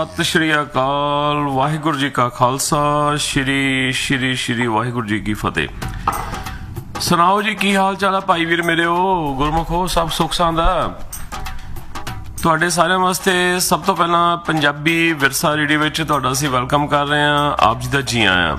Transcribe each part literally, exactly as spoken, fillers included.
ਸਤਿ ਸ਼੍ਰੀ ਅਕਾਲ। ਵਾਹਿਗੁਰੂ ਜੀ ਕਾ ਖਾਲਸਾ, ਸ਼੍ਰੀ ਸ਼੍ਰੀ ਸ਼੍ਰੀ ਵਾਹਿਗੁਰੂ ਜੀ ਕੀ ਫਤਿਹ। ਸੁਣਾਓ ਜੀ, ਕੀ ਹਾਲ ਚਾਲ ਆ ਭਾਈ ਵੀਰ ਮੇਰੇ? ਉਹ ਗੁਰਮੁਖੋ ਸਭ ਸੁੱਖ ਸਾਂਦਾ। ਤੁਹਾਡੇ ਸਾਰਿਆਂ ਵਾਸਤੇ ਸਭ ਤੋਂ ਪਹਿਲਾਂ ਪੰਜਾਬੀ ਵਿਰਸਾ ਰੇਡੀਓ ਵਿੱਚ ਤੁਹਾਡਾ ਅਸੀਂ ਵੈਲਕਮ ਕਰ ਰਹੇ ਹਾਂ। ਆਪ ਜੀ ਦਾ ਜੀ ਆਇਆਂ।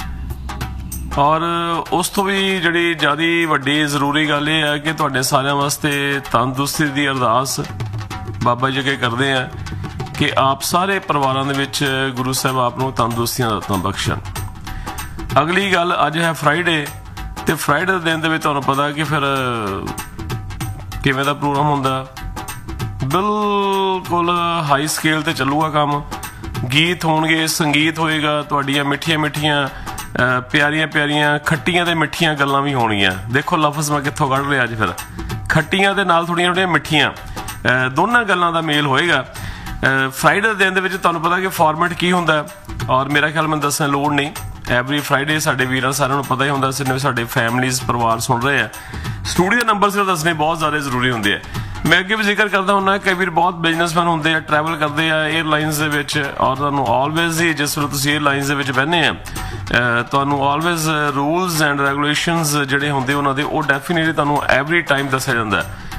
ਔਰ ਉਸ ਤੋਂ ਵੀ ਜਿਹੜੀ ਜ਼ਿਆਦਾ ਵੱਡੀ ਜ਼ਰੂਰੀ ਗੱਲ ਇਹ ਹੈ ਕਿ ਤੁਹਾਡੇ ਸਾਰਿਆਂ ਵਾਸਤੇ ਤੰਦਰੁਸਤੀ ਦੀ ਅਰਦਾਸ ਬਾਬਾ ਜੀ ਅੱਗੇ ਕਰਦੇ ਆ ਕਿ ਆਪ ਸਾਰੇ ਪਰਿਵਾਰਾਂ ਦੇ ਵਿੱਚ ਗੁਰੂ ਸਾਹਿਬ ਆਪ ਨੂੰ ਤੰਦਰੁਸਤੀਆਂ ਦਾਤਾਂ ਬਖਸ਼ਣ। ਅਗਲੀ ਗੱਲ, ਅੱਜ ਹੈ ਫਰਾਈਡੇ, ਤੇ ਫਰਾਈਡੇ ਦੇ ਦਿਨ ਦੇ ਵਿੱਚ ਤੁਹਾਨੂੰ ਪਤਾ ਕਿ ਫਿਰ ਕਿਵੇਂ ਦਾ ਪ੍ਰੋਗਰਾਮ ਹੁੰਦਾ। ਬਿਲਕੁਲ ਹਾਈ ਸਕੇਲ ਤੇ ਚੱਲੂਗਾ ਕੰਮ। ਗੀਤ ਹੋਣਗੇ, ਸੰਗੀਤ ਹੋਏਗਾ, ਤੁਹਾਡੀਆਂ ਮਿੱਠੀਆਂ ਮਿੱਠੀਆਂ ਪਿਆਰੀਆਂ ਪਿਆਰੀਆਂ ਖੱਟੀਆਂ ਤੇ ਮਿੱਠੀਆਂ ਗੱਲਾਂ ਵੀ ਹੋਣਗੀਆਂ। ਦੇਖੋ ਲਫ਼ਜ਼ ਮੈਂ ਕਿੱਥੋਂ ਕੱਢ ਲਿਆ ਅੱਜ। ਫਿਰ ਖੱਟੀਆਂ ਦੇ ਨਾਲ ਥੋੜ੍ਹੀਆਂ ਥੋੜ੍ਹੀਆਂ ਮਿੱਠੀਆਂ ਦੋਨਾਂ ਗੱਲਾਂ ਦਾ ਮੇਲ ਹੋਏਗਾ। ਫਰਾਈਡੇ ਦੇ ਦਿਨ ਦੇ ਵਿੱਚ ਤੁਹਾਨੂੰ ਪਤਾ ਕਿ ਫਾਰਮੈਟ ਕੀ ਹੁੰਦਾ, ਔਰ ਮੇਰਾ ਖਿਆਲ ਮੈਨੂੰ ਦੱਸਣ ਲੋੜ ਨਹੀਂ। ਐਵਰੀ ਫਰਾਈਡੇ ਸਾਡੇ ਵੀਰਾਂ ਸਾਰਿਆਂ ਨੂੰ ਪਤਾ ਹੀ ਹੁੰਦਾ, ਜਿੰਨੇ ਸਾਡੇ ਫੈਮਲੀਜ਼ ਪਰਿਵਾਰ ਸੁਣ ਰਹੇ ਆ। ਸਟੂਡੀਓ ਨੰਬਰ ਸਿਰ ਦੱਸਣੇ ਬਹੁਤ ਜ਼ਿਆਦਾ ਜ਼ਰੂਰੀ ਹੁੰਦੇ ਆ। ਮੈਂ ਅੱਗੇ ਵੀ ਜ਼ਿਕਰ ਕਰਦਾ ਹੁੰਦਾ, ਕਈ ਵਾਰ ਬਹੁਤ ਬਿਜ਼ਨਸਮੈਨ ਹੁੰਦੇ ਆ, ਟਰੈਵਲ ਕਰਦੇ ਆ ਏਅਰਲਾਈਨਸ ਦੇ ਵਿੱਚ, ਔਰ ਤੁਹਾਨੂੰ ਆਲਵੇਜ਼ ਹੀ ਜਿਸ ਵੇਲੇ ਤੁਸੀਂ ਏਅਰਲਾਈਨਸ ਦੇ ਵਿੱਚ ਬਹਿੰਦੇ ਆ ਤੁਹਾਨੂੰ ਆਲਵੇਜ਼ ਰੂਲਸ ਐਂਡ ਰੈਗੂਲੇਸ਼ਨਸ ਜਿਹੜੇ ਹੁੰਦੇ ਉਹਨਾਂ ਦੇ, ਉਹ ਡੈਫੀਨੇਟਲੀ ਤੁਹਾਨੂੰ ਐਵਰੀ ਟਾਈਮ ਦੱਸਿਆ ਜਾਂਦਾ।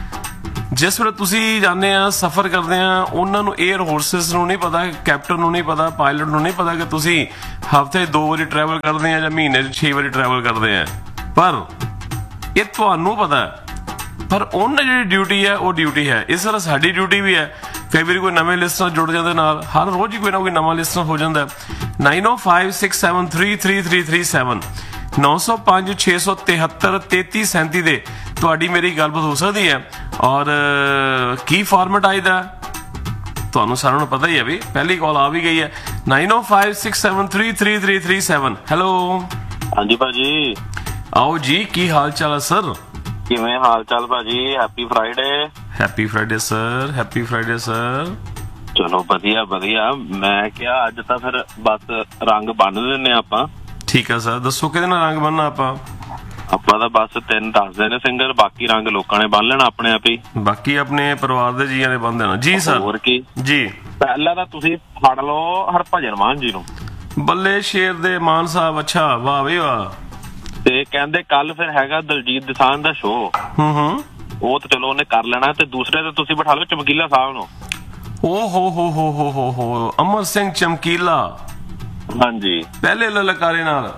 ਜਿਸ ਵੇਲੇ ਤੁਸੀਂ ਜਾਂਦੇ ਆ, ਸਫ਼ਰ ਕਰਦੇ ਆ, ਉਹਨਾਂ ਨੂੰ ਏਅਰ ਹੋਰਸਿਸ ਨੂੰ ਨਹੀਂ ਪਤਾ, ਕੈਪਟਨ ਨੂੰ ਨਹੀਂ ਪਤਾ, ਪਾਇਲਟ ਨੂੰ ਨਹੀਂ ਪਤਾ ਕਿ ਤੁਸੀਂ ਹਫ਼ਤੇ ਦੋ ਵਾਰੀ ਟਰੈਵਲ ਕਰਦੇ ਆ ਜਾਂ ਮਹੀਨੇ 'ਚ ਛੇ ਵਾਰੀ ਟਰੈਵਲ ਕਰਦੇ ਆ। ਪਰ ਇਹ ਤੁਹਾਨੂੰ ਪਤਾ। ਪਰ ਉਹਨਾਂ ਜਿਹੜੀ ਡਿਊਟੀ ਹੈ ਉਹ ਡਿਊਟੀ ਹੈ। ਇਸ ਤਰ੍ਹਾਂ ਸਾਡੀ ਡਿਊਟੀ ਵੀ ਹੈ। ਕਈ ਵਾਰੀ ਕੋਈ ਨਵੇਂ ਲਿਸਨਰ ਜੁੜ ਜਾਂਦੇ ਨਾਲ, ਹਰ ਰੋਜ਼ ਹੀ ਕੋਈ ਨਾ ਕੋਈ ਨਵਾਂ ਲਿਸਨਰ ਹੋ ਜਾਂਦਾ। ਨਾਈਨ ਓ five six seven three three three three seven ਨੌ ਸੌ ਪੰਜ ਛੇ ਸੌ ਤਿਹੱਤਰ ਤੇਤੀ ਸੈਂਤੀ ਦੇ ਤੁਹਾਡੀ ਮੇਰੀ ਗੱਲਬਾਤ ਹੋ ਸਕਦੀ ਹੈ। ਔਰ ਕੀ ਫਾਰਮੈਟ ਆਈਦਾ ਤੁਹਾਨੂੰ ਸਾਰਿਆਂ ਨੂੰ ਪਤਾ ਹੀ ਹੈ ਵੀ। ਪਹਿਲੀ ਕਾਲ ਆ ਵੀ ਗਈ ਹੈ, ਨਾਈਨ ਓ five six seven three three three three seven. Hello, ਹਾਂਜੀ ਭਾਜੀ। ਆਓ ਜੀ, ਕੀ ਹਾਲ ਚਾਲ ਹੈ ਸਰ? ਕਿਵੇਂ ਹਾਲ ਚਾਲ ਭਾਜੀ? Happy Friday. Happy Friday sir, happy Friday sir. ਚਲੋ ਵਧੀਆ ਵਧੀਆ। ਮੈਂ ਕਿਹਾ ਅੱਜ ਤਾਂ ਫਿਰ ਬਸ ਰੰਗ ਬੰਨ ਦਿੰਨੇ ਆਪਾਂ। ਠੀਕ ਆ ਸਰ, ਦੱਸੋ ਕਿਹਦੇ ਨਾਲ ਰੰਗ ਬੰਨਣਾ ਆਪਾਂ? ਆਪਾਂ ਤਾਂ ਬਸ ਤਿੰਨ ਦੱਸਦੇ ਨੇ ਸਿੰਗਰ, ਬਾਕੀ ਰੰਗ ਲੋਕਾਂ ਨੇ ਬੰਨ ਲੈਣਾ ਆਪਣੇ ਆਪ ਹੀ। ਬਾਕੀ ਆਪਣੇ ਪਰਿਵਾਰ ਦੇ ਜੀਆਂ ਨੇ ਬੰਨ ਦੇਣਾ। ਜੀ ਸਰ। ਹੋਰ ਕੀ ਜੀ। ਪਹਿਲਾਂ ਤਾਂ ਤੁਸੀਂ ਫੜ ਲਓ ਹਰਭਜਨ ਮਾਨ ਜੀ ਨੂੰ। ਬੱਲੇ ਸ਼ੇਰ ਦੇ ਮਾਨ ਸਾਹਿਬ। ਅੱਛਾ, ਵਾਹ ਵੀ ਵਾਹ। ਤੇ ਕਹਿੰਦੇ ਕੱਲ ਫਿਰ ਹੈਗਾ ਦਲਜੀਤ ਦੋਸਾਂਝ ਦਾ ਸ਼ੋਅ। ਹੂੰ ਹੂੰ। ਉਹ ਤਾਂ ਚਲੋ ਉਹਨੇ ਕਰ ਲੈਣਾ। ਤੇ ਦੂਸਰੇ ਤੇ ਤੁਸੀਂ ਬਿਠਾ ਲਓ ਚਮਕੀਲਾ ਸਾਹਿਬ ਨੂੰ। ਓ ਹੋ ਹੋ ਹੋ ਹੋ ਹੋ ਹੋ ਅਮਰ ਸਿੰਘ ਚਮਕੀਲਾ। ਹਾਂਜੀ, ਪਹਿਲੇ ਲਲਕਾਰੇ ਨਾਲ।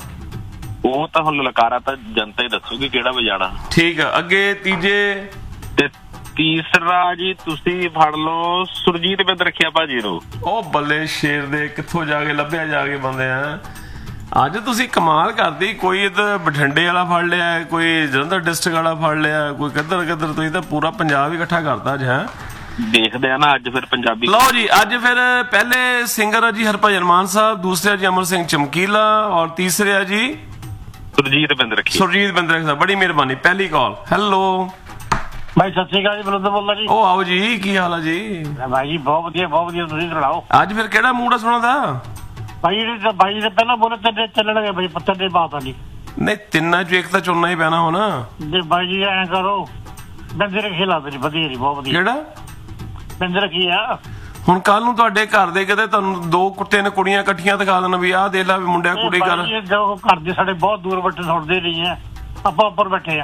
ਉਹ ਤਾਂ ਹੁਣ ਲਲਕਾਰਾ ਤਾਂ ਜਨਤਾ ਹੀ ਦੱਸੂਗੀ ਕਿਹੜਾ ਵਜਾਣਾ। ਠੀਕ ਆ। ਅੱਗੇ ਤੀਜੇ ਤੇ ਤੀਸਰਾ ਜੀ ਤੁਸੀਂ ਫੜ ਲਓ ਸੁਰਜੀਤ ਬਿੰਦ ਰੱਖਿਆ ਭਾਜੀ ਨੂੰ। ਉਹ ਬੱਲੇ ਸ਼ੇਰ ਦੇ, ਕਿੱਥੋਂ ਜਾ ਕੇ ਲੱਭਿਆ ਜਾ ਕੇ ਬੰਦੇ ਆ। ਅੱਜ ਤੁਸੀਂ ਕਮਾਲ ਕਰਦੀ। ਕੋਈ ਇੱਧਰ ਬਠਿੰਡੇ ਵਾਲਾ ਫੜ ਲਿਆ, ਕੋਈ ਜਲੰਧਰ ਡਿਸਟ੍ਰਿਕਟ ਵਾਲਾ ਫੜ ਲਿਆ, ਕੋਈ ਕਿੱਧਰ ਕਿੱਧਰ। ਤੁਸੀਂ ਤਾਂ ਪੂਰਾ ਪੰਜਾਬ ਹੀ ਇਕੱਠਾ ਕਰਤਾ ਅੱਜ। ਹੈ ਦੇਖਦੇ ਆ ਨਾ ਅੱਜ ਫਿਰ ਪੰਜਾਬੀ। ਲਓ ਜੀ, ਅੱਜ ਫਿਰ ਪਹਿਲੇ ਸਿੰਗਰ ਆ ਜੀ ਹਰਭਜਨ ਮਾਨ ਸਾਹਿਬ, ਦੂਸਰੇ ਜੀ ਅਮਰ ਸਿੰਘ ਚਮਕੀਲਾ, ਔਰ ਤੀਸਰੇ ਆ ਜੀ ਸੁਰਜੀਤ ਬਿੰਦ ਰੱਖੀ। ਸੁਰਜੀਤ ਬਿੰਦ ਰੱਖੀ ਸਾਹਿਬ, ਬੜੀ ਮਿਹਰਬਾਨੀ। ਪਹਿਲੀ ਕਾਲ। ਹੈਲੋ ਭਾਈ, ਸਤਿ ਸ਼੍ਰੀ ਅਕਾਲ ਜੀ। ਬਲਵੰਤ ਬੋਲਦਾ ਜੀ। ਉਹ ਆਓ ਜੀ, ਕੀ ਹਾਲ ਆ ਜੀ? ਭਾਈ ਜੀ ਬਹੁਤ ਵਧੀਆ, ਬਹੁਤ ਵਧੀਆ। ਤੁਸੀਂ ਸੁਣਾਓ ਅੱਜ ਫਿਰ ਕਿਹੜਾ ਮੂਡ ਆ ਸੁਣਨ ਦਾ? ਭਾਈ ਜਿਹੜੇ ਭਾਈ ਦੇ ਪਹਿਲਾਂ ਬੋਲੇ ਤੇ ਚੱਲਣਗੇ ਭਾਈ ਪੱਤਰ ਦੇ ਬਾਤ ਵਾਲੀ। ਨਹੀਂ, ਤਿੰਨਾਂ ਚੋਂ ਇੱਕ ਤਾਂ ਚੁਣਨਾ ਹੀ ਪੈਣਾ ਹੁਣ। ਜੇ ਭਾਈ ਜੀ ਐਂ ਕਰੋ, ਬਿੰਦ ਰੱਖੀ ਲਾ ਦੋ ਜੀ। ਵਧੀਆ ਜੀ, ਬਹੁਤ ਵਧੀਆ। ਕਿਹੜਾ ਬਿੰਦ ਰੱਖੀ ਆ? ਹੁਣ ਕੱਲ ਨੂੰ ਤੁਹਾਡੇ ਘਰ ਦੇ ਕਿਤੇ ਤੁਹਾਨੂੰ ਦੋ ਤਿੰਨ ਕੁੜੀਆਂ ਇਕੱਠੀਆਂ ਦਿਖਾ ਦੇਣ ਵੀ ਆਹ ਦੇ ਲਾ ਵੀ ਮੁੰਡਿਆ ਕੁੜੀ ਕਰ। ਜੋ ਘਰ ਦੇ ਸਾਡੇ ਬਹੁਤ ਦੂਰ ਬੈਠੇ ਸੁਣਦੇ ਨਹੀਂ ਆ, ਆਪਾਂ ਉੱਪਰ ਬੈਠੇ ਆ।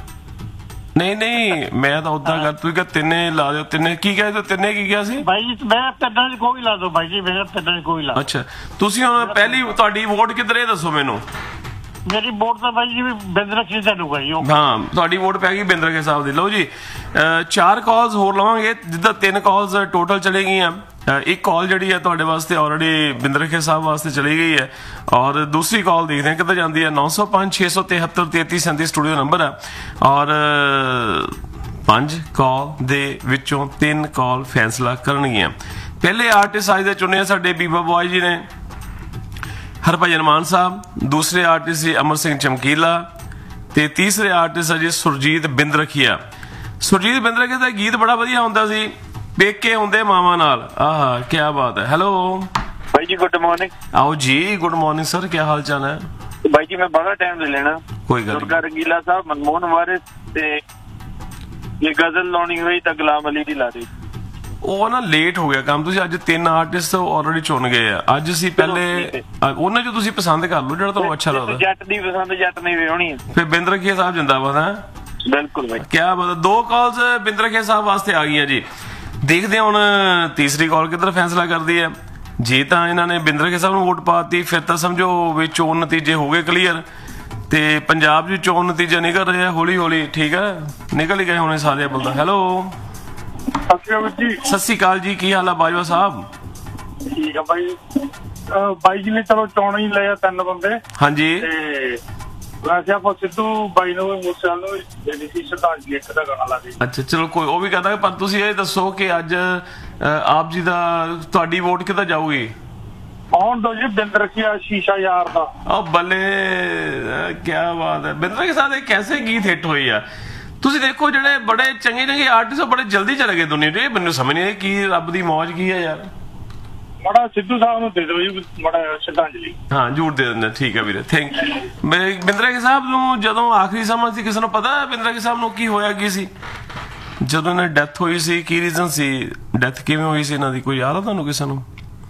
ਨਹੀਂ ਨਹੀਂ, ਮੈਂ ਤਾਂ ਉਦਾਂ ਕਰ, ਤੁਸੀਂ ਕਿਹਾ ਤਿੰਨੇ ਲਾ ਦਿਓ। ਤਿੰਨੇ ਕੀ ਕਹੇ? ਤਿੰਨੇ ਕੀ ਕਿਹਾ ਸੀ ਭਾਈ ਜੀ? ਮੈਂ ਤਿੰਨਾਂ ਚ ਕੋਈ ਲਾ ਦੋ ਭਾਈ ਜੀ, ਮੇਰੇ ਤਿੰਨਾਂ ਚ ਕੋਈ ਲਾ। ਅੱਛਾ, ਤੁਸੀਂ ਹੁਣ ਪਹਿਲੀ ਤੁਹਾਡੀ ਵੋਟ ਕਿੱਧਰ ਇਹ ਦੱਸੋ ਮੈਨੂੰ। ਮੇਰੀ ਵੋਟ ਤਾਂ ਭਾਈ ਜੀ ਬਿੰਦ ਰੱਖੀ ਚੱਲੂਗਾ ਜੀ। ਹਾਂ, ਤੁਹਾਡੀ ਵੋਟ ਪੈ ਗਈ ਬਿੰਦਰ ਕੇ ਸਾਹਿਬ ਦੀ। ਲਓ ਜੀ, ਚਾਰ ਕਾਲਸ ਹੋਰ ਲਵਾਂਗੇ, ਜਿੱਦਾਂ ਤਿੰਨ ਕਾਲਸ ਟੋਟਲ ਚਲੇ ਗਈਆਂ। ਇੱਕ ਕਾਲ ਜਿਹੜੀ ਹੈ ਤੁਹਾਡੇ ਵਾਸਤੇ ਆਲਰੇਡੀ ਬਿੰਦਰ ਕੇ ਸਾਹਿਬ ਵਾਸਤੇ ਚਲੀ ਗਈ ਹੈ, ਔਰ ਦੂਸਰੀ ਕਾਲ ਦੇਖਦੇ ਹਾਂ ਕਿੱਦਾਂ ਜਾਂਦੀ ਹੈ। ਨੌ ਸੌ ਪੰਜ ਛੇ ਸੌ ਤਿਹੱਤਰ ਤੇਤੀ ਸੈਂਤੀ ਸਟੂਡੀਓ ਨੰਬਰ ਹੈ, ਔਰ ਪੰਜ ਕਾਲ ਦੇ ਵਿੱਚੋਂ ਤਿੰਨ ਕਾਲ ਫੈਸਲਾ ਕਰਨਗੀਆਂ। ਪਹਿਲੇ ਆਰਟਿਸਟ ਅੱਜ ਦੇ ਚੁਣੇ ਸਾਡੇ ਬੀਬਾ ਬੁਆਏ ਜੀ ਨੇ, ਹਰਭਜਨ ਮਾਨ ਸਾਹਿਬ। ਦੂਸਰੇ ਆਰਟਿਸਟ ਸੀ ਅਮਰ ਸਿੰਘ ਚਮਕੀਲਾ, ਤੇ ਤੀਸਰੇ ਆਰਟਿਸਟ ਹੈ ਜੀ ਸੁਰਜੀਤ ਬਿੰਦ ਰੱਖੀਆ। ਸੁਰਜੀਤ ਬਿੰਦ ਰੱਖੀਆ ਦਾ ਗੀਤ ਬੜਾ ਵਧੀਆ ਹੁੰਦਾ ਸੀ, ਪੇਕੇ ਹੁੰਦੇ ਮਾਵਾਂ ਨਾਲ। ਆਹ ਕੀ ਬਾਤ ਹੈ। ਹੈਲੋ ਭਾਈ ਜੀ, ਗੁੱਡ ਮਾਰਨਿੰਗ। ਆਓ ਜੀ, ਗੁੱਡ ਮਾਰਨਿੰਗ ਸਰ, ਕੀ ਹਾਲ ਚਾਲ ਹੈ? ਭਾਈ ਜੀ ਮੈਂ ਬੜਾ ਟਾਈਮ ਲੈ ਲੈਣਾ। ਕੋਈ ਗੱਲ ਦੁਰਗਾ ਰੰਗੀਲਾ ਸਾਹਿਬ, ਮਨਮੋਹਨ ਵਾਰਿਸ, ਤੇ ਇਹ ਗਜ਼ਲ ਲਾਉਣੀ ਹੋਈ ਤਾਂ ਗੁਲਾਮ ਅਲੀ ਦੀ ਲਾ ਦੇ। ਉਹ ਨਾ ਲੇਟ ਹੋ ਗਿਆ ਕੰਮ। ਤੁਸੀਂ ਅੱਜ ਤਿੰਨ ਆਰਟਿਸਟ ਆਲਰੇਡੀ ਚੁਣ ਗਏ ਆ। ਅੱਜ ਅਸੀਂ ਪਹਿਲੇ ਉਹਨਾਂ ਚੋਂ ਤੁਸੀਂ ਪਸੰਦ ਕਰ ਲਓ ਜਿਹੜਾ ਤੁਹਾਨੂੰ ਅੱਛਾ ਲੱਗਦਾ। ਜੱਟ ਦੀ ਪਸੰਦ ਜੱਟ ਨਹੀਂ ਵਿਆਹਣੀ ਹੈ। ਫਿਰ ਬਿੰਦਰ ਰਖੀਆ ਸਾਹਿਬ ਜਿੰਦਾਬਾਦ ਹੈ। ਬਿਲਕੁਲ ਬਾਈ, ਕਿਆ ਬਾਤ। ਦੋ ਕਾਲਸ ਬਿੰਦਰ ਰਖੀਆ ਸਾਹਿਬ ਵਾਸਤੇ ਆ ਗਈਆਂ ਜੀ। ਦੇਖਦੇ ਹਾਂ ਹੁਣ ਤੀਸਰੀ ਕਾਲ ਕਿੱਧਰ ਫੈਸਲਾ ਕਰਦੀ ਹੈ। ਜੇ ਤਾਂ ਇਹਨਾਂ ਨੇ ਬਿੰਦਰ ਰਖੀਆ ਸਾਹਿਬ ਨੂੰ ਵੋਟ ਪਾਤੀ ਫਿਰ ਤਾਂ ਸਮਝੋ ਵੀ ਚੋਣ ਨਤੀਜੇ ਹੋ ਗਏ ਕਲੀਅਰ, ਤੇ ਪੰਜਾਬ 'ਚ ਚੋਣ ਨਤੀਜਾ ਨਿਕਲ ਰਿਹਾ ਹੌਲੀ ਹੌਲੀ। ਠੀਕ ਹੈ, ਨਿਕਲ ਹੀ ਗਏ ਹੋਣੇ ਸਾਰੇ ਬੰਦਾ। ਹੈਲੋ ਸਤਿ ਸ਼੍ਰੀ ਅਕਾਲ ਜੀ, ਕੀ ਹਾਲ ਆ ਬਾਜਵਾ ਸਾਹਿਬ? ਠੀਕ ਆ ਬਾਈ। ਬਾਈ ਜੀ ਨੇ ਚਲੋ ਚੋਣ ਹੀ ਲਏ ਆ ਤਿੰਨ ਬੰਦੇ। ਹਾਂਜੀ, ਤੇ ਵੈਸੇ ਆਪਾਂ ਸਿੱਧੂ ਬਾਈ ਨੂੰ ਮੂਸੇਵਾਲ ਨੂੰ ਜਿਹੜੀ ਸੀ ਸ਼ਰਧਾਂਜਲੀ ਇੱਕ ਦਾ ਗਾਣਾ ਲਾ ਦੇ। ਅੱਛਾ ਚਲੋ ਕੋਈ ਉਹ ਵੀ ਕਹਦਾ, ਪਰ ਤੁਸੀਂ ਇਹ ਦੱਸੋ ਕਿ ਅੱਜ ਆਪ ਜੀ ਦਾ ਤੁਹਾਡੀ ਵੋਟ ਕਿੱਦਾਂ ਜਾਊਗੀ? ਆਉਣ ਦੋ ਜੀ ਬਿੰਦਰ ਰਖੀਆ ਸ਼ੀਸ਼ਾ ਯਾਰ ਦਾ। ਉਹ ਬੱਲੇ, ਕਿਆ ਬਾਤ ਹੈ। ਬਿੰਦਰ ਕੇ ਸਾਥ ਕੈਸੇ ਗੀਤ ਹਿੱਟ ਹੋਈ ਆ। ਤੁਸੀਂ ਦੇਖੋ ਜਿਹੜੇ ਬੜੇ ਚੰਗੇ ਚੰਗੇ ਆਰਟਿਸਟ ਉਹ ਬੜੇ ਜਲਦੀ ਚਲੇ ਗਏ ਦੁਨੀਆ 'ਚ। ਇਹ ਮੈਨੂੰ ਸਮਝ ਨਹੀਂ ਆਈ ਕੀ ਰੱਬ ਦੀ ਮੌਜ ਕੀ ਹੈ ਯਾਰ। ਮਾੜਾ ਸਿੱਧੂ ਸਾਹਿਬ ਨੂੰ ਦੇ ਦਿਓ ਜੀ ਮਾੜਾ ਸ਼ਰਧਾਂਜਲੀ। ਹਾਂ ਜ਼ਰੂਰ ਦੇ ਦਿੰਦੇ। ਠੀਕ ਹੈ ਵੀਰੇ, ਥੈਂਕ ਯੂ। ਬਿੰਦਰ ਕੇ ਸਾਹਿਬ ਨੂੰ ਜਦੋਂ ਆਖਰੀ ਸਮਾਂ ਸੀ ਕਿਸੇ ਨੂੰ ਪਤਾ ਬਿੰਦਰ ਕੇ ਸਾਹਿਬ ਨੂੰ ਕੀ ਹੋਇਆ ਕੀ ਸੀ ਜਦੋਂ ਇਹਨਾਂ ਦੀ ਡੈਥ ਹੋਈ ਸੀ? ਕੀ ਰੀਜ਼ਨ ਸੀ? ਡੈਥ ਕਿਵੇਂ ਹੋਈ ਸੀ ਇਹਨਾਂ ਦੀ? ਕੋਈ ਯਾਦ ਆ ਤੁਹਾਨੂੰ ਕਿਸੇ ਨੂੰ?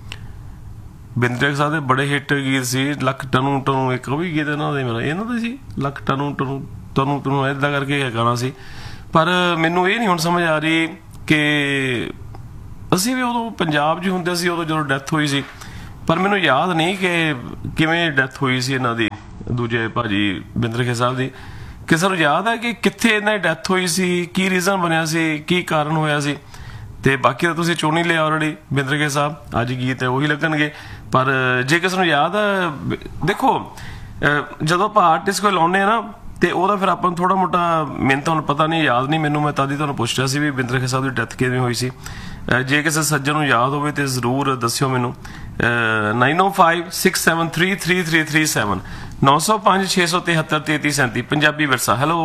ਬਿੰਦਰ ਸਾਹਿਬ ਦੇ ਬੜੇ ਹਿੱਟ ਗੀਤ ਸੀ, ਲੱਖ ਟਨੂ ਟਨੂ ਇੱਕ ਉਹ ਵੀ ਗੀਤ ਇਹਨਾਂ ਦੇ ਮੇਰਾ ਇਹਨਾਂ ਦਾ ਸੀ, ਲੱਖ ਟਨੂ ਟਨੂ ਤਨੂੰ ਤਨੂੰ ਏਦਾਂ ਕਰਕੇ ਗਾਣਾ ਸੀ। ਪਰ ਮੈਨੂੰ ਇਹ ਨਹੀਂ ਹੁਣ ਸਮਝ ਆ ਰਹੀ ਕਿ ਅਸੀਂ ਵੀ ਉਦੋਂ ਪੰਜਾਬ 'ਚ ਹੁੰਦੇ ਸੀ ਉਦੋਂ ਜਦੋਂ ਡੈਥ ਹੋਈ ਸੀ, ਪਰ ਮੈਨੂੰ ਯਾਦ ਨਹੀਂ ਕਿ ਕਿਵੇਂ ਡੈਥ ਹੋਈ ਸੀ ਇਹਨਾਂ ਦੀ, ਦੂਜੇ ਭਾਜੀ ਬਿੰਦਰ ਖੇ ਸਾਹਿਬ ਦੀ। ਕਿਸੇ ਨੂੰ ਯਾਦ ਹੈ ਕਿ ਕਿੱਥੇ ਇਹਨਾਂ ਦੀ ਡੈਥ ਹੋਈ ਸੀ, ਕੀ ਰੀਜ਼ਨ ਬਣਿਆ ਸੀ, ਕੀ ਕਾਰਨ ਹੋਇਆ ਸੀ? ਤੇ ਬਾਕੀ ਤਾਂ ਤੁਸੀਂ ਚੁਣ ਹੀ ਲਿਆ ਆਲਰੇਡੀ ਬਿੰਦਰ ਕੇ ਸਾਹਿਬ, ਅੱਜ ਗੀਤ ਹੈ ਉਹੀ ਲੱਗਣਗੇ। ਪਰ ਜੇ ਕਿਸੇ ਨੂੰ ਯਾਦ ਹੈ, ਦੇਖੋ ਜਦੋਂ ਆਪਾਂ ਆਰਟਿਸਟ ਕੋਲ ਲਾਉਂਦੇ ਆ ਨਾ ਤੇ ਉਹਦਾ ਫਿਰ ਆਪਾਂ ਨੂੰ ਥੋੜਾ ਮੋਟਾ, ਮੈਨੂੰ ਤੁਹਾਨੂੰ ਪਤਾ ਨਹੀਂ, ਯਾਦ ਨਹੀਂ ਮੈਨੂੰ, ਮੈਂ ਤਾਂ ਦੀ ਤੁਹਾਨੂੰ ਪੁੱਛ ਰਿਹਾ ਸੀ ਵੀ ਬਿੰਦਰ ਕੇ ਸਾਹਿਬ ਦੀ ਡੈਥ ਕਿਵੇਂ ਹੋਈ ਸੀ। ਜੇ ਕਿਸੇ ਸੱਜਣ ਨੂੰ ਯਾਦ ਹੋਵੇ ਤੇ ਜ਼ਰੂਰ ਦੱਸਿਓ ਮੈਨੂੰ। ਨਾਈਨ ਓ five six seven three three three three seven ਨੌ ਸੌ ਪੰਜ ਛੇ ਸੌ ਤਿਹੱਤਰ ਤੇਤੀ ਸੈਂਤੀ ਪੰਜਾਬੀ ਵਿਰਸਾ। ਹੈਲੋ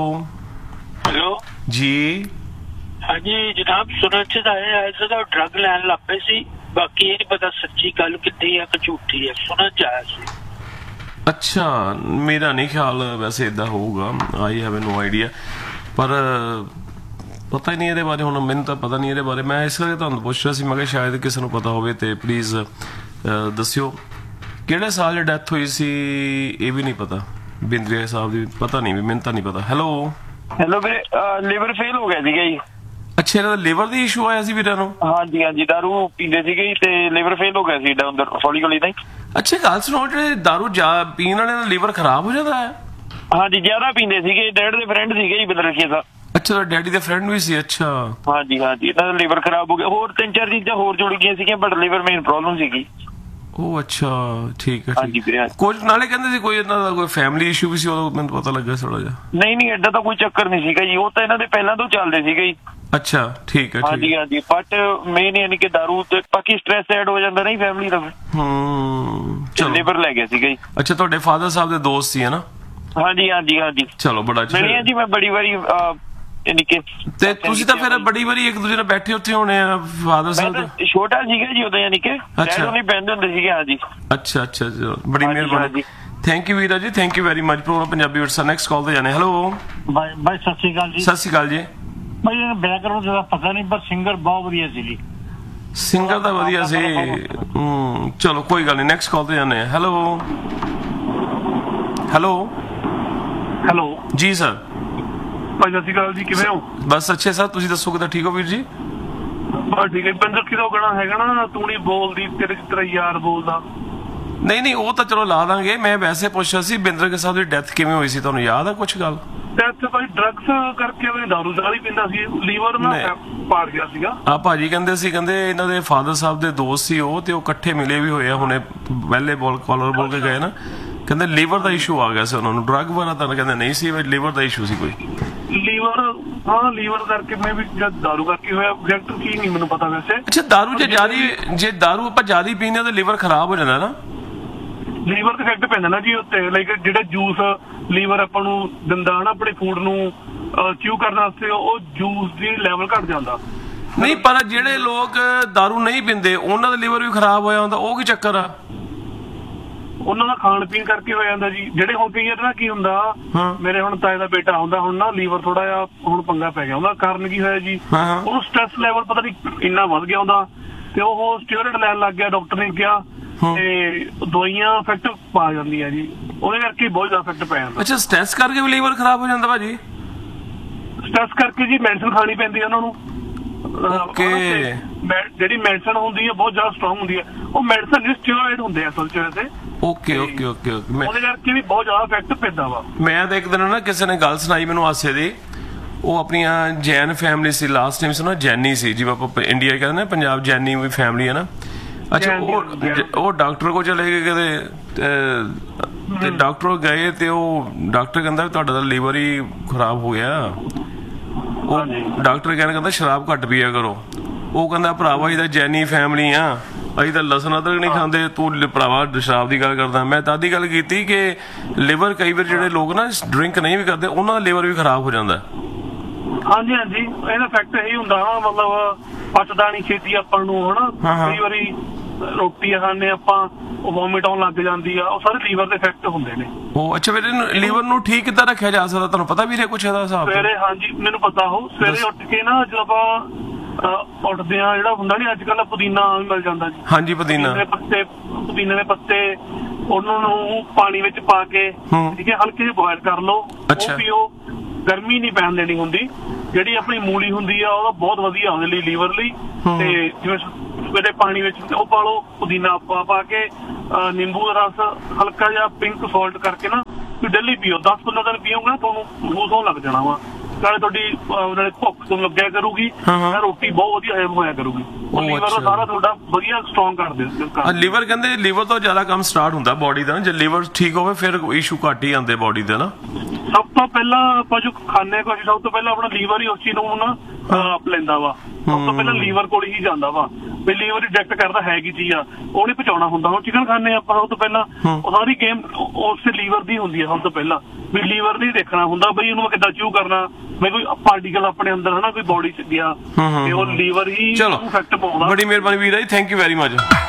ਹੈਲੋ ਜੀ। ਹਾਂਜੀ ਜਨਾਬ, ਸੁਣਨ ਚ ਤਾਂ ਆਇਆ ਐਸਾ ਤਾਂ ਡਰੱਗ ਲੈਣ ਲੱਗ ਪਏ ਸੀ, ਬਾਕੀ ਇਹ ਨਹੀਂ ਪਤਾ ਸੱਚੀ ਗੱਲ ਕਿੱਥੇ ਹੈ ਕਿ ਝੂਠੀ ਹੈ, ਸੁਣਨ ਚ ਆਇਆ ਸੀ। ਅੱਛਾ, ਮੇਰਾ ਨਹੀਂ ਖਿਆਲ ਵੈਸੇ ਇਦਾਂ ਹੋਊਗਾ, ਆਈ ਹੈਵ ਨੋ ਆਈਡੀਆ, ਪਰ ਪਤਾ ਹੀ ਨਹੀਂ ਇਹਦੇ ਬਾਰੇ। ਹੁਣ ਮੈਨੂੰ ਤਾਂ ਪਤਾ ਨਹੀਂ ਇਹਦੇ ਬਾਰੇ, ਮੈਂ ਇਸ ਕਰਕੇ ਤੁਹਾਨੂੰ ਪੁੱਛ ਰਿਹਾ ਸੀ, ਮੈਂ ਕਿਹਾ ਸ਼ਾਇਦ ਕਿਸੇ ਨੂੰ ਪਤਾ ਹੋਵੇ ਤੇ ਪਲੀਜ਼ ਦੱਸਿਓ ਕਿਹੜੇ ਸਾਲ ਡੈਥ ਹੋਈ ਸੀ। ਇਹ ਵੀ ਨਹੀਂ ਪਤਾ ਬਿੰਦਰੀਆ ਸਾਹਿਬ ਦੀ, ਪਤਾ ਨਹੀਂ ਵੀ, ਮੈਨੂੰ ਤਾਂ ਨਹੀਂ ਪਤਾ। ਹੈਲੋ ਹੈਲੋ ਵੀਰੇ, ਲਿਵਰ ਫੇਲ ਹੋ ਗਿਆ ਸੀਗਾ ਜੀ। ਅੱਛਾ, ਇਹਦਾ ਲਿਵਰ ਦੀ ਇਸ਼ੂ ਆਇਆ ਸੀ ਵੀਰਾਂ ਨੂੰ? ਹਾਂਜੀ ਹਾਂਜੀ, ਦਾਰੂ ਪੀਂਦੇ ਸੀਗੇ ਤੇ ਲਿਵਰ ਫੇਲ ਹੋ ਗਿਆ ਸੀ ਹੌਲੀ ਹੌਲੀ ਤਾਂ। ਅੱਛਾ ਗੱਲ ਸੁਣੋ, ਜਿਹੜੇ ਦਾਰੂ ਪੀਣ ਵਾਲੇ ਦਾ ਲਿਵਰ ਖਰਾਬ ਹੋ ਜਾਂਦਾ ਹੈ? ਹਾਂਜੀ, ਜ਼ਿਆਦਾ ਪੀਂਦੇ ਸੀਗੇ, ਡੈਡ ਦੇ ਫਰੈਂਡ ਸੀਗੇ ਜੀ ਬਿੰਦਰ ਰਖੀਆ ਸਾਹਿਬ। ਅੱਛਾ, ਡੈਡੀ ਦੇ ਫਰੈਂਡ ਵੀ ਸੀ? ਅੱਛਾ ਹਾਂਜੀ ਹਾਂਜੀ, ਇਹਨਾਂ ਦਾ ਲਿਵਰ ਖਰਾਬ ਹੋ ਗਿਆ, ਹੋਰ ਤਿੰਨ ਚਾਰ ਚੀਜ਼ਾਂ ਹੋਰ ਜੁੜ ਗਈਆਂ ਸੀਗੀਆਂ, ਬਟ ਲਿਵਰ ਮੇਨ ਪ੍ਰੋਬਲਮ ਸੀਗੀ। ਉਹ ਅੱਛਾ, ਠੀਕ ਹੈ ਹਾਂਜੀ ਵੀਰੇ। ਕੁਝ ਨਾਲੇ ਕਹਿੰਦੇ ਸੀ ਕੋਈ ਇਹਨਾਂ ਦਾ ਕੋਈ ਫੈਮਿਲੀ ਇਸ਼ੂ ਵੀ ਸੀ, ਉਦੋਂ ਮੈਨੂੰ ਪਤਾ ਲੱਗਾ ਥੋੜਾ ਜਿਹਾ। ਨਹੀਂ ਨਹੀਂ, ਐਡਾ ਤਾਂ ਕੋਈ ਚੱਕਰ ਨਹੀਂ ਸੀਗਾ ਜੀ, ਉਹ ਤਾਂ ਇਹਨਾਂ ਦੇ ਪਹਿਲਾਂ ਤੋਂ ਚੱਲਦੇ ਸੀਗੇ ਜੀ। ਅੱਛਾ ਠੀਕ ਹੈ। ਹਾਂਜੀ ਹਾਂਜੀ, ਬਟ ਮੇਨ ਯਾਨੀ ਕਿ ਦਾਰੂ ਤੇ ਬਾਕੀ ਸਟ੍ਰੈਸ ਐਡ ਹੋ ਜਾਂਦਾ ਨਹੀਂ ਫੈਮਿਲੀ ਦਾ, ਹੂੰ ਚਲੋ ਲਿਵਰ ਲੈ ਗਿਆ ਸੀਗਾ ਜੀ। ਅੱਛਾ, ਤੁਹਾਡੇ ਫਾਦਰ ਸਾਹਿਬ ਦੇ ਦੋਸਤ ਸੀ ਹਨਾ? ਹਾਂਜੀ ਹਾਂਜੀ ਹਾਂਜੀ, ਚਲੋ ਬੜਾ ਅੱਛਾ ਮਿਲਿਆ ਜੀ ਮੈਂ ਬੜੀ ਵਾਰੀ, ਯਾਨੀ ਕਿ। ਤੇ ਤੁਸੀਂ ਤਾਂ ਫਿਰ ਬੜੀ ਵਾਰੀ ਇੱਕ ਦੂਜੇ ਨਾਲ ਬੈਠੇ ਉੱਥੇ ਹੋਣੇ ਆ ਫਾਦਰ ਸਾਹਿਬ ਦੇ? ਛੋਟਾ ਸੀਗਾ ਜੀ ਉਦੋਂ, ਯਾਨੀ ਕਿ ਅੱਛਾ ਨਹੀਂ ਬਹਿੰਦੇ ਹੁੰਦੇ ਸੀਗੇ। ਹਾਂਜੀ ਅੱਛਾ ਅੱਛਾ, ਬੜੀ ਮਿਹਰਬਾਨੀ, ਥੈਂਕ ਯੂ ਵੀਰਾ ਜੀ, thank you very much. Programme Punjabi ਵਿਰਸਾ ਨੈਕਸਟ ਕਾਲ ਤੇ ਜਾਣੇ। ਹੈਲੋ ਬਾਈ ਬਾਈ ਸਤਿ ਸ਼੍ਰੀ ਅਕਾਲ ਜੀ। ਸਤਿ ਸ਼੍ਰੀ ਅਕਾਲ ਜੀ। ਬਾਈ ਇਹਨੂੰ ਬੈਕਗ੍ਰਾਉਂਡ ਦਾ ਪਤਾ ਨਹੀਂ, ਪਰ ਸਿੰਗਰ ਬਹੁਤ ਵਧੀਆ ਸੀ ਜੀ। ਸਿੰਗਰ ਤਾਂ ਵਧੀਆ ਸੀ। ਹੂੰ ਚਲੋ ਕੋਈ ਗੱਲ ਨਹੀਂ, ਨੈਕਸਟ ਕਾਲ ਤੇ ਜਾਣੇ। ਹੈਲੋ ਹੈਲੋ ਹੈਲੋ ਜੀ ਸਰ। ਭਾਈ ਸਤਿ ਸ਼੍ਰੀ ਅਕਾਲ ਜੀ, ਕਿਵੇਂ ਹੋ? ਬਸ ਅੱਛੇ ਸਰ, ਤੁਸੀਂ ਦੱਸੋ ਕਿਦਾਂ? ਠੀਕ ਹੋ ਵੀਰ ਜੀ? ਬਸ ਠੀਕ ਹੈ। ਬਿੰਦਰ ਕਿਹਦਾ ਗਾਣਾ ਹੈਗਾ ਨਾ, ਤੂੰ ਨਹੀਂ ਬੋਲਦੀ ਤੇਰੇ ਤੇਰਾ ਯਾਰ ਬੋਲਦਾ? ਨਹੀਂ ਨਹੀਂ, ਉਹ ਤਾਂ ਚਲੋ ਲਾ ਦਾਂਗੇ। ਮੈਂ ਵੈਸੇ ਪੁੱਛਿਆ ਸੀ ਬਿੰਦਰ ਕੇ ਸਾਹਿਬ ਦੀ ਡੈਥ ਕਿਵੇਂ ਹੋਈ ਸੀ, ਤੁਹਾਨੂੰ ਯਾਦ ਆ ਕੁਛ ਗੱਲ? ਡੈਥ ਭਾਈ ਡਰੱਗਸ ਕਰਕੇ ਉਹ ਦਾਰੂ ਜ਼ਾਲ ਹੀ ਪੀਂਦਾ ਸੀ, ਲੀਵਰ ਨਾ ਪਾੜ ਗਿਆ ਸੀਗਾ। ਆ ਭਾਜੀ ਕਹਿੰਦੇ ਸੀ, ਕਹਿੰਦੇ ਇਹਨਾਂ ਦੇ ਫਾਦਰ ਸਾਹਿਬ ਦੇ ਦੋਸਤ ਸੀ ਉਹ, ਤੇ ਉਹ ਇਕੱਠੇ ਮਿਲੇ ਵੀ ਹੋਏ ਆ ਹੁਣੇ, ਪਹਿਲੇ ਬੋਲ ਕਾਲਰ ਬੋਲ ਕੇ ਗਏ ਨਾ, ਕਹਿੰਦੇ ਲੀਵਰ ਦਾ ਇਸ਼ੂ ਆ ਗਿਆ ਸੀ ਉਹਨਾਂ ਨੂੰ। ਡਰੱਗ ਵਾਲਾ ਤਾਂ ਕਹਿੰਦੇ ਨਹੀਂ ਸੀ, ਲੀਵਰ ਦਾ ਇਸ਼ੂ ਸੀ ਕੋਈ। ਲੀਵਰ, ਹਾਂ ਲੀਵਰ ਕਰਕੇ ਮੈਂ ਵੀ ਜਦ ਦਾਰੂ ਕਰਕੇ ਹੋਇਆ, ਐਗਜ਼ੈਕਟ ਕੀ ਨਹੀਂ ਮੈਨੂੰ ਪਤਾ ਵੈਸੇ। ਅੱਛਾ, ਦਾਰੂ ਜੇ ਜਿਆਦੀ, ਜੇ ਦਾਰੂ ਆਪਾਂ ਜਿਆਦੀ ਪੀਨੇ ਤਾਂ ਲੀਵਰ ਖਰਾਬ ਹੋ ਜਾਂਦਾ ਨਾ? ਲੀਵਰ ਤੇ ਇਫੈਕਟ ਪੈਂਦਾ ਨਾ ਜੀ ਉੱਤੇ, ਲਾਈਕ ਜਿਹੜਾ ਜੂਸ ਲੀਵਰ ਆਪਾਂ ਨੂੰ ਦਿੰਦਾ ਨਾ ਆਪਣੇ ਫੂਡ ਨੂੰ ਚਿਊ ਕਰਨ ਵਾਸਤੇ, ਉਹ ਜੂਸ ਦੀ ਲੈਵਲ ਘਟ ਜਾਂਦਾ। ਨਹੀਂ, ਪਰ ਜਿਹੜੇ ਲੋਕ ਦਾਰੂ ਨਹੀਂ ਪੀਂਦੇ ਉਹਨਾਂ ਦਾ ਲੀਵਰ ਵੀ ਖਰਾਬ ਹੋਇਆ ਹੁੰਦਾ, ਉਹ ਕੀ ਚੱਕਰ ਆ? ਉਹਨਾਂ ਦਾ ਖਾਣ ਪੀਣ ਕਰਕੇ ਹੋ ਜਾਂਦਾ ਜੀ। ਜਿਹੜੇ ਹੁਣ ਕਈ ਵਾਰ ਨਾ ਕੀ ਹੁੰਦਾ, ਮੇਰੇ ਹੁਣ ਤਾਏ ਦਾ ਬੇਟਾ ਹੁੰਦਾ, ਹੁਣ ਨਾ ਲੀਵਰ ਥੋੜਾ ਜਿਹਾ ਹੁਣ ਪੰਗਾ ਪੈ ਗਿਆ। ਉਹਦਾ ਕਾਰਨ ਕੀ ਹੋਇਆ ਜੀ, ਉਹਨੂੰ ਸਟ੍ਰੈਸ ਲੈਵਲ ਪਤਾ ਨਹੀਂ ਇੰਨਾ ਵੱਧ ਗਿਆ ਉਹਦਾ, ਤੇ ਉਹ ਸਟੀਰੋਇਡ ਲੈਣ ਲੱਗ ਗਿਆ। ਡਾਕਟਰ ਨੇ ਕਿਹਾ ਤੇ ਦਵਾਈਆਂ ਇਫੈਕਟ ਪਾ ਜਾਂਦੀਆਂ ਜੀ, ਉਹਦੇ ਕਰਕੇ ਬਹੁਤ ਜ਼ਿਆਦਾ ਇਫੈਕਟ ਪੈ ਜਾਂਦਾ। ਅੱਛਾ, ਸਟ੍ਰੈਸ ਕਰਕੇ ਵੀ ਲੀਵਰ ਖਰਾਬ ਹੋ ਜਾਂਦਾ ਭਾਜੀ? ਸਟ੍ਰੈਸ ਕਰਕੇ ਜੀ ਮੈਡੀਸਨ ਖਾਣੀ ਪੈਂਦੀ ਹੈ ਉਹਨਾਂ ਨੂੰ। ਓਕੇ। ਜਿਹੜੀ ਮੈਡੀਸਨ ਹੁੰਦੀ ਹੈ ਬਹੁਤ ਜ਼ਿਆਦਾ ਸਟਰੋਂਗ ਹੁੰਦੀ ਹੈ, ਉਹ ਮੈਡੀਸਨ ਨਹੀਂ ਸਟੀਰੋਇਡ ਹੁੰਦੇ ਆ ਅਸਲ ਚ ਵੈਸੇ। Okay okay okay okay. ਉਹਦੇ ਕਰਕੇ ਵੀ ਬਹੁਤ ਜ਼ਿਆਦਾ ਇਫੈਕਟ ਪੈਂਦਾ ਵਾ। ਮੈਂ ਤਾਂ ਇੱਕ ਦਿਨ ਨਾ ਕਿਸੇ ਨੇ ਗੱਲ ਸੁਣਾਈ ਮੈਨੂੰ ਹਾਸੇ ਦੀ, ਉਹ ਆਪਣੀਆਂ ਜੈਨ ਫੈਮਿਲੀ ਸੀ, ਲਾਸਟ ਟਾਈਮ ਸੀ ਨਾ ਜੈਨੀ ਸੀ, ਜਿਵੇਂ ਆਪਾਂ ਇੰਡੀਆ ਕਹਿੰਦੇ ਨਾ ਪੰਜਾਬ ਜੈਨੀ ਵੀ ਫੈਮਿਲੀ ਹੈ ਨਾ। ਅੱਛਾ, ਉਹ ਉਹ ਡਾਕਟਰ ਕੋਲ ਚਲੇ ਗਏ ਕਿਤੇ, ਤੇ ਡਾਕਟਰ ਗਏ ਤੇ ਉਹ ਡਾਕਟਰ ਕਹਿੰਦਾ ਤੁਹਾਡਾ ਤਾਂ ਲੀਵਰ ਹੀ ਖਰਾਬ ਹੋ ਗਿਆ। ਉਹ ਡਾਕਟਰ ਕਹਿੰਦਾ ਕਹਿੰਦਾ ਸ਼ਰਾਬ ਘੱਟ ਪੀਆ ਕਰੋ। ਉਹ ਕਹਿੰਦਾ ਭਰਾਵਾ ਇਹਦਾ ਜੈਨੀ ਫੈਮਿਲੀ ਆ, ਅਸੀਂ ਤਾਂ ਲਸਣ ਅਦਰਕ ਨਹੀਂ ਖਾਂਦੇ, ਤੂੰ ਭਰਾਵਾ ਸ਼ਰਾਬ ਦੀ ਗੱਲ ਕਰਦਾ। ਮੈਂ ਤਾਂ ਦੀ ਗੱਲ ਕੀਤੀ ਕਿ ਲਿਵਰ ਕਈ ਵਾਰ ਜਿਹੜੇ ਲੋਕ ਨਾ ਡਰਿੰਕ ਨਹੀਂ ਵੀ ਕਰਦੇ ਉਹਨਾਂ ਦਾ ਲਿਵਰ ਵੀ ਖਰਾਬ ਹੋ ਜਾਂਦਾ। ਹਾਂਜੀ ਹਾਂਜੀ, ਇਹਦਾ ਇਫੈਕਟ ਇਹੀ ਹੁੰਦਾ ਨਾ, ਮਤਲਬ ਪਚਦਾ ਨਹੀਂ ਛੇਤੀ ਆਪਾਂ ਨੂੰ ਹਨਾ। ਕਈ ਵਾਰੀ ਰੋਟੀ ਖਾਂਦੇ ਆਪਾਂ, ਉਹ ਵੋਮਿਟ ਆਉਣ ਲੱਗ ਜਾਂਦੀ ਆ, ਉਹ ਸਾਰੇ ਲੀਵਰ ਦੇ ਇਫੈਕਟ ਹੁੰਦੇ ਨੇ। ਉਹ ਅੱਛਾ, ਫਿਰ ਲੀਵਰ ਨੂੰ ਠੀਕ ਕਿੱਦਾਂ ਰੱਖਿਆ ਜਾ ਸਕਦਾ, ਤੁਹਾਨੂੰ ਪਤਾ ਵੀਰੇ ਕੁਛ ਇਹਦਾ ਹਿਸਾਬ? ਸਵੇਰੇ ਹਾਂਜੀ ਮੈਨੂੰ ਪਤਾ, ਉਹ ਸਵੇਰੇ ਉੱਠ ਕੇ ਨਾ ਜਦੋਂ ਆਪਾਂ ਉੱਠਦੇ ਆ, ਜਿਹੜਾ ਹੁੰਦਾ ਨੀ ਅੱਜ ਕੱਲ ਪੁਦੀਨਾ ਮਿਲ ਜਾਂਦਾ ਜੀ। ਹਾਂਜੀ, ਪੁਦੀਨਾ ਦੇ ਪੱਤੇ, ਪੁਦੀਨੇ ਦੇ ਪੱਤੇ, ਉਹਨਾਂ ਨੂੰ ਪਾਣੀ ਵਿੱਚ ਪਾ ਕੇ ਠੀਕ ਹੈ ਹਲਕੇ ਜਿਹੇ ਬੋਇਲ ਕਰ ਲਓ, ਉਹ ਪੀਓ। ਗਰਮੀ ਨਹੀਂ ਪੈਣ ਦੇਣੀ ਹੁੰਦੀ। ਜਿਹੜੀ ਆਪਣੀ ਮੂਲੀ ਹੁੰਦੀ ਆ ਉਹਦਾ ਬਹੁਤ ਵਧੀਆ ਉਹਦੇ ਲਈ, ਲੀਵਰ ਲਈ। ਤੇ ਜਿਵੇਂ ਸਵੇਰੇ ਪਾਣੀ ਵਿੱਚ ਉਹ ਪਾ ਲਓ, ਪੁਦੀਨਾ ਪਾ ਪਾ ਕੇ, ਨਿੰਬੂ ਦਾ ਰਸ, ਹਲਕਾ ਜਿਹਾ ਪਿੰਕ ਸਾਲਟ ਕਰਕੇ ਨਾ ਡੇਲੀ ਪੀਓ। ਦਸ ਪੰਦਰਾਂ ਦਿਨ ਪੀਓਗੇ ਨਾ ਤੁਹਾਨੂੰ ਲੂਜ਼ ਹੋਣ ਲੱਗ ਜਾਣਾ ਵਾ। ਨਾਲੇ ਤੁਹਾਡੀ ਨਾਲੇ ਭੁੱਖ ਤੁਹਾਨੂੰ ਲੱਗਿਆ ਕਰੂਗੀ, ਰੋਟੀ ਬਹੁਤ ਵਧੀਆ ਹਜ਼ਮ ਹੋਇਆ ਕਰੂਗੀ। ਉਹ ਲੀਵਰ ਦਾ ਸਾਰਾ ਤੁਹਾਡਾ ਵਧੀਆ ਸਟਰੋਂਗ ਕਰ ਦਿੰਦੇ। ਲੀਵਰ ਕਹਿੰਦੇ ਲੀਵਰ ਤੋਂ ਜ਼ਿਆਦਾ ਕੰਮ ਸਟਾਰਟ ਹੁੰਦਾ ਬੋਡੀ ਦਾ, ਜੇ ਲੀਵਰ ਠੀਕ ਹੋਵੇ ਫਿਰ ਇਸ਼ੂ ਘੱਟ ਹੀ ਆਉਂਦੇ ਬੋਡੀ ਦੇ ਨਾ। ਸਭ ਤੋਂ ਪਹਿਲਾਂ ਆਪਾਂ ਜੋ ਖਾਂਦੇ ਕੁਝ, ਸਭ ਤੋਂ ਪਹਿਲਾਂ ਆਪਣਾ ਲੀਵਰ ਹੀ ਉਸ ਚੀਜ਼ ਨੂੰ ਨਾ ਆਪ ਲੈਂਦਾ ਵਾ। ਸਭ ਤੋਂ ਪਹਿਲਾਂ ਲੀਵਰ ਕੋਲ ਹੀ ਜਾਂਦਾ ਵਾ ਵੀ ਲੀਵਰ ਰਿਜੈਕਟ ਕਰਦਾ ਹੈ ਕੀ ਚੀਜ਼ ਆ, ਉਹ ਨਹੀਂ ਪਹੁੰਚਾਉਣਾ ਹੁੰਦਾ। ਹੁਣ ਚਿਕਨ ਖਾਂਦੇ ਆਪਾਂ, ਸਭ ਤੋਂ ਪਹਿਲਾਂ ਉਹ ਸਾਰੀ ਗੇਮ ਉਸੇ ਲੀਵਰ ਦੀ ਹੁੰਦੀ ਹੈ। ਸਭ ਤੋਂ ਪਹਿਲਾਂ ਵੀ ਲੀਵਰ ਨਹੀਂ ਦੇਖਣਾ ਹੁੰਦਾ ਬਈ ਉਹਨੂੰ ਕਿੱਦਾਂ ਚੂ ਕਰਨਾ, ਬਈ ਕੋਈ ਪਾਰਟੀਕਲ ਆਪਣੇ ਅੰਦਰ ਹਨਾ ਕੋਈ ਬੋਡੀ ਚ ਗਿਆ ਤੇ ਉਹ ਲੀਵਰ ਹੀ ਇਫੈਕਟ ਪਾਉਂਦਾ। ਬੜੀ ਮਿਹਰਬਾਨੀ ਵੀਰ ਜੀ, ਥੈਂਕ ਯੂ ਵੈਰੀ ਮਚ।